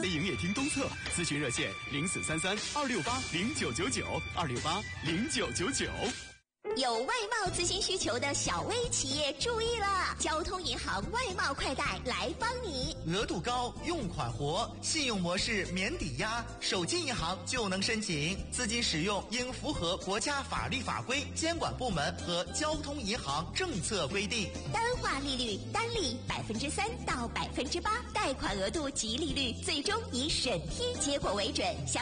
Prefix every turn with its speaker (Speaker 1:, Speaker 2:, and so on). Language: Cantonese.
Speaker 1: CC 营业厅东侧，咨询热线0433-268-0999，268-0999。
Speaker 2: 有外贸咨询需求的小微企业注意了，交通银行外贸快贷来帮你。
Speaker 3: 额度高，用款活，信用模式免抵押，手机银行就能申请。资金使用应符合国家法律法规、监管部门和交通银行政策规定。
Speaker 2: 单化利率单利3%到8%，贷款额度及利率最终以审批结果为准。